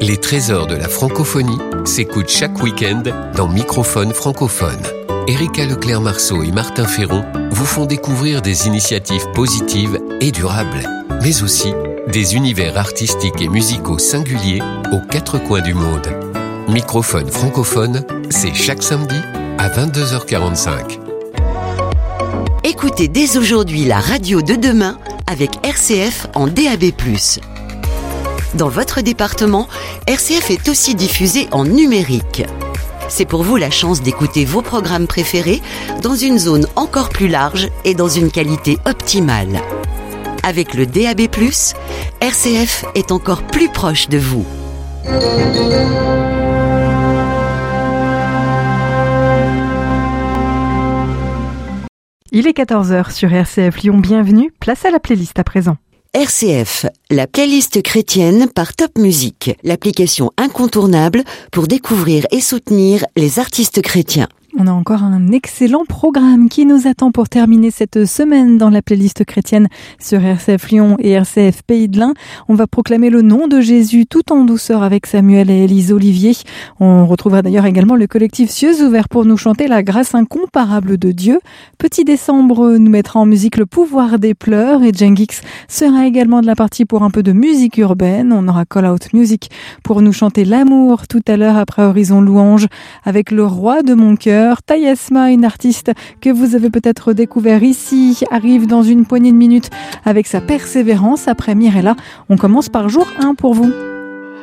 Les trésors de la francophonie s'écoutent chaque week-end dans Microphone francophone. Erika Leclerc-Marceau et Martin Ferron vous font découvrir des initiatives positives et durables, mais aussi des univers artistiques et musicaux singuliers aux quatre coins du monde. Microphone francophone, c'est chaque samedi à 22h45. Écoutez dès aujourd'hui la radio de demain avec RCF en DAB+. Dans votre département, RCF est aussi diffusé en numérique. C'est pour vous la chance d'écouter vos programmes préférés dans une zone encore plus large et dans une qualité optimale. Avec le DAB+, RCF est encore plus proche de vous. Il est 14h sur RCF Lyon, bienvenue, place à la playlist à présent. RCF, la playlist chrétienne par Top Music, l'application incontournable pour découvrir et soutenir les artistes chrétiens. On a encore un excellent programme qui nous attend pour terminer cette semaine dans la playlist chrétienne sur RCF Lyon et RCF Pays de l'Ain. On va proclamer le nom de Jésus tout en douceur avec Samuel et Élise Olivier. On retrouvera d'ailleurs également le collectif Cieux ouverts pour nous chanter la grâce incomparable de Dieu. Petit Décembre nous mettra en musique le pouvoir des pleurs et Jengix sera également de la partie pour un peu de musique urbaine. On aura Call Out Music pour nous chanter l'amour tout à l'heure après Horizon Louange avec le roi de mon cœur. Tayasma, une artiste que vous avez peut-être découvert ici, arrive dans une poignée de minutes avec sa persévérance. Après Mirella, on commence par jour 1 pour vous.